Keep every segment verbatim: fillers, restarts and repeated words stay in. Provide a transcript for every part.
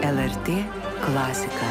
L R T klasika.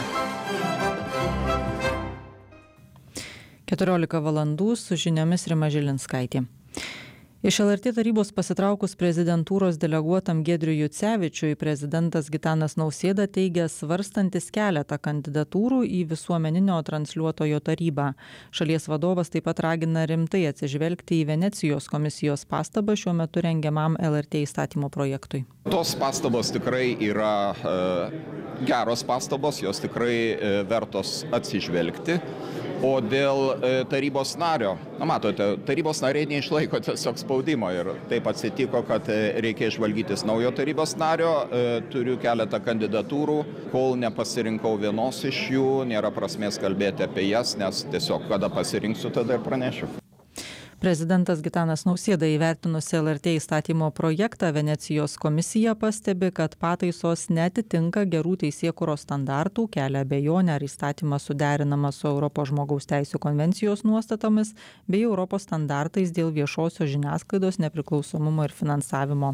keturiolika valandų su žiniomis Rima Žilinskaitė. Iš L R T tarybos pasitraukus prezidentūros deleguotam Giedriui Jucevičiui, prezidentas Gitanas Nausėda teigia svarstantis keletą kandidatūrų į visuomeninio transliuotojo tarybą. Šalies vadovas taip pat ragina rimtai atsižvelgti į Venecijos komisijos pastabą šiuo metu rengiamam L R T įstatymo projektui. Tos pastabos tikrai yra e, geros pastabos, jos tikrai e, vertos atsižvelgti. O dėl e, tarybos nario, na matote, tarybos nariai neišlaiko tiesiog spaudimo ir taip atsitiko, kad e, reikia išvalgytis naujo tarybos nario. E, turiu keletą kandidatūrų, kol nepasirinkau vienos iš jų, nėra prasmės kalbėti apie jas, nes tiesiog kada pasirinksiu, tada ir pranešiu. Prezidentas Gitanas Nausėda įvertinusi L R T įstatymo projektą, Venecijos komisija pastebi, kad pataisos neatitinka gerų teisėkūros standartų, kelia abejonę, ar įstatymas suderinamas su Europos žmogaus teisių konvencijos nuostatomis bei Europos standartais dėl viešosios žiniasklaidos nepriklausomumo ir finansavimo.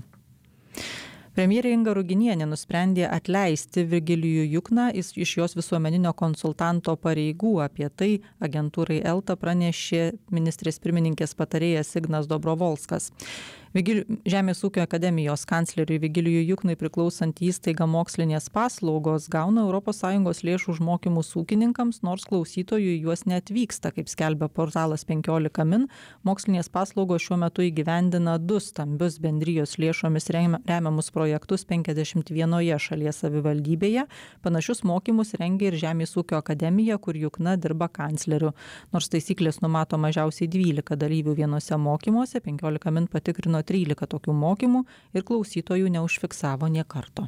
Premjerė Inga Ruginienė nusprendė atleisti Virgilijų Jukną iš jos visuomeninio konsultanto pareigų. Apie tai agentūrai Elta pranešė ministrės pirmininkės patarėjas Ignas Dobrovolskas. Vigil... Žemės ūkio akademijos kancleriui Vigilijui Juknui priklausanti įstaiga Mokslinės paslaugos gauna Europos Sąjungos lėšų už mokymus ūkininkams, nors klausytojų į juos neatvyksta, kaip skelbia portalas penkiolika min. Mokslinės paslaugos šiuo metu įgyvendina du stambius bendrijos lėšomis remiamus projektus penkiasdešimt vienoje šalies savivaldybėje. Panašius mokymus rengia ir Žemės ūkio akademija, kur Jukna dirba kancleriu. Nors taisyklės numato mažiausiai dvylika dalyvių vienose mokymuose, penkiolika min patikrino trylika tokių mokymų ir klausytojų neužfiksavo nė karto.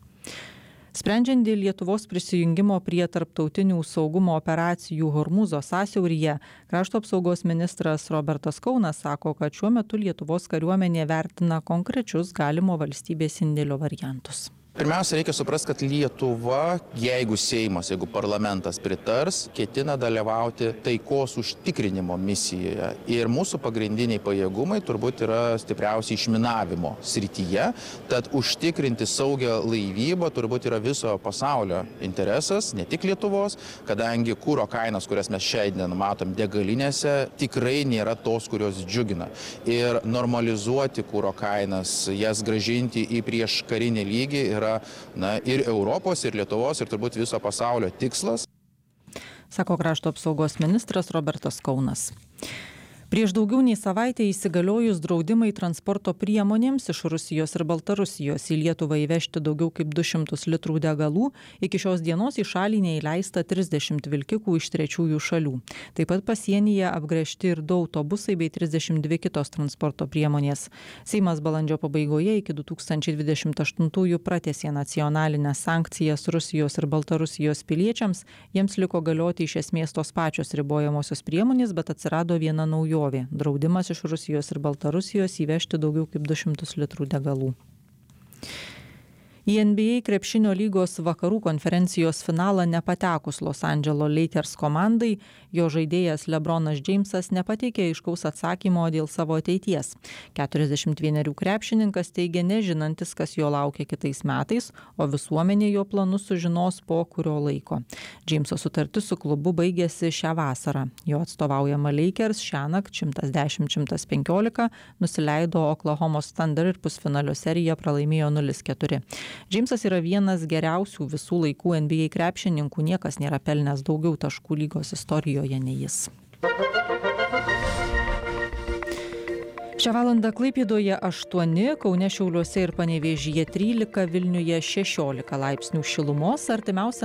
Sprendžiant dėl Lietuvos prisijungimo prie tarptautinių saugumo operacijų Hormūzo sąsiauryje, krašto apsaugos ministras Robertas Kaunas sako, kad šiuo metu Lietuvos kariuomenė vertina konkrečius galimo valstybės indėlio variantus. Pirmiausia, reikia suprasti, kad Lietuva, jeigu Seimas, jeigu parlamentas pritars, ketina dalyvauti taikos užtikrinimo misijoje. Ir mūsų pagrindiniai pajėgumai turbūt yra stipriausiai išminavimo srityje. Tad užtikrinti saugią laivybą turbūt yra viso pasaulio interesas, ne tik Lietuvos, kadangi kuro kainos, kurias mes šiandien matom degalinėse, tikrai nėra tos, kurios džiugina. Ir normalizuoti kuro kainas, jas grąžinti į prieš karinį lygį yra Na, ir Europos, ir Lietuvos, ir turbūt viso pasaulio tikslas. Sako krašto apsaugos ministras Robertas Kaunas. Prieš daugiau nei savaitę įsigaliojus draudimai transporto priemonėms iš Rusijos ir Baltarusijos į Lietuvą įvežti daugiau kaip du šimtus litrų degalų, iki šios dienos į šalį neįleista trisdešimt vilkikų iš trečiųjų šalių. Taip pat pasienyje apgręžti ir du autobusai bei trisdešimt dvi kitos transporto priemonės. Seimas balandžio pabaigoje iki du tūkstančiai dvidešimt aštuntųjų pratęsė nacionalinės sankcijas Rusijos ir Baltarusijos piliečiams. Jiems liko galioti iš esmės tos pačios ribojamosios priemonės, bet atsirado viena naujovė. Draudimas iš Rusijos ir Baltarusijos įvežti daugiau kaip du šimtus litrų degalų. Į N B A krepšinio lygos vakarų konferencijos finalą nepatekus Los Andželo Lakers komandai, jo žaidėjas LeBronas Jamesas nepateikė aiškaus atsakymo dėl savo ateities. keturiasdešimt vienerių krepšininkas teigia nežinantis, kas jo laukia kitais metais, o visuomenė jo planus sužinos po kurio laiko. Jameso sutartis su klubu baigėsi šią vasarą. Jo atstovaujama Lakers šiąnakt šimtas dešimt šimtas penkiolika nusileido Oklahomos Thunder ir pusfinalio seriją pralaimėjo nulis keturi. Jamesas yra vienas geriausių visų laikų N B A krepšininkų, niekas nėra pelnęs daugiau taškų lygos istorijoje nei jis. Šią valandą Klaipėdoje aštuoni, Kaune, Šiauliuose ir Panevėžyje trylika, Vilniuje šešiolika laipsnių šilumos. Artimiausią